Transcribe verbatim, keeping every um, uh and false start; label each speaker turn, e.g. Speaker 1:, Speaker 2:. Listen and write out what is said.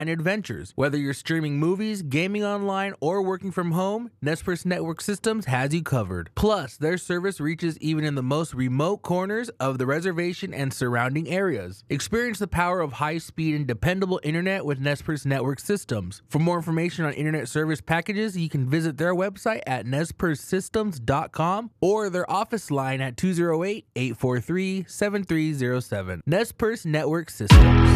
Speaker 1: and adventures. Whether you're streaming movies, gaming online, or working from home, Nez Perce Network Systems has you covered. Plus, their service reaches even in the most remote corners of the reservation and surrounding areas. Experience the power of high-speed and dependable internet with Nez Perce Network Systems. For more information on internet service packages, you can visit their website at nez perce systems dot com or their office line at two oh eight, eight four three, seven three oh seven. Nez Perce Network Systems.